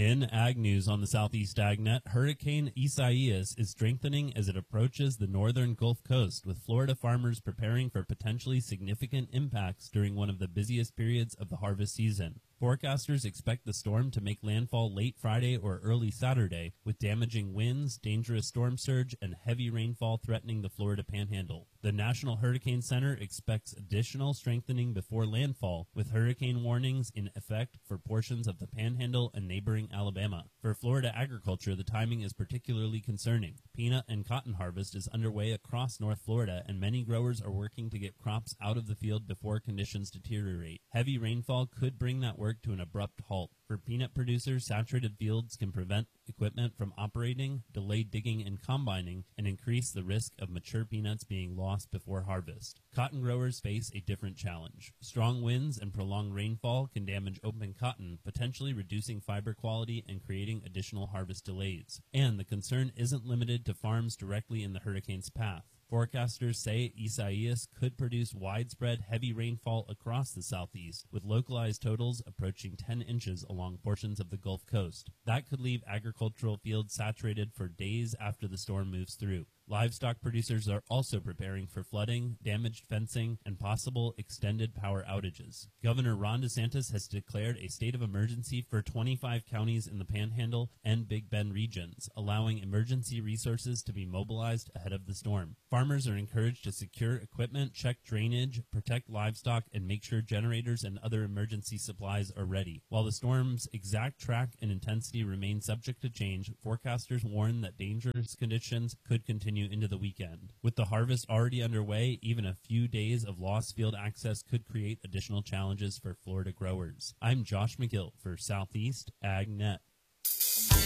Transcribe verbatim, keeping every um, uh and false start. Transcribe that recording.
In Ag News on the Southeast AgNet, Hurricane Isaias is strengthening as it approaches the northern Gulf Coast, with Florida farmers preparing for potentially significant impacts during one of the busiest periods of the harvest season. Forecasters expect the storm to make landfall late Friday or early Saturday, with damaging winds, dangerous storm surge, and heavy rainfall threatening the Florida Panhandle. The National Hurricane Center expects additional strengthening before landfall, with hurricane warnings in effect for portions of the Panhandle and neighboring Alabama. For Florida agriculture, the timing is particularly concerning. Peanut and cotton harvest is underway across North Florida, and many growers are working to get crops out of the field before conditions deteriorate. Heavy rainfall could bring that work to an abrupt halt. For peanut producers, saturated fields can prevent equipment from operating, delay digging and combining, and increase the risk of mature peanuts being lost before harvest. Cotton growers face a different challenge. Strong winds and prolonged rainfall can damage open cotton, potentially reducing fiber quality and creating additional harvest delays. And the concern isn't limited to farms directly in the hurricane's path. Forecasters say Isaias could produce widespread heavy rainfall across the southeast, with localized totals approaching ten inches along portions of the Gulf Coast. That could leave agricultural fields saturated for days after the storm moves through. Livestock producers are also preparing for flooding, damaged fencing, and possible extended power outages. Governor Ron DeSantis has declared a state of emergency for twenty-five counties in the Panhandle and Big Bend regions, allowing emergency resources to be mobilized ahead of the storm. Farmers are encouraged to secure equipment, check drainage, protect livestock, and make sure generators and other emergency supplies are ready. While the storm's exact track and intensity remain subject to change, forecasters warn that dangerous conditions could continue into the weekend. With the harvest already underway, even a few days of lost field access could create additional challenges for Florida growers. I'm Josh McGill for Southeast AgNet.